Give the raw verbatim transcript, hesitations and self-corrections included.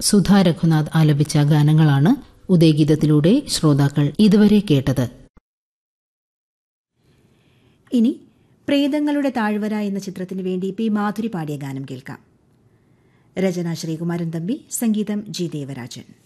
സുധാ രഘുനാഥ് ആലപിച്ച ഗാനങ്ങളാണ് ഉദയഗീതത്തിലൂടെ ശ്രോതാക്കൾ ഇതുവരെ കേട്ടത്. ഇനി പ്രേതങ്ങളുടെ താഴ്വര എന്ന ചിത്രത്തിന് വേണ്ടി പി മാധുരി പാടിയ ഗാനം കേൾക്കാം. രചന ശ്രീകുമാരൻ തമ്പി, സംഗീതം ജി ദേവരാജൻ.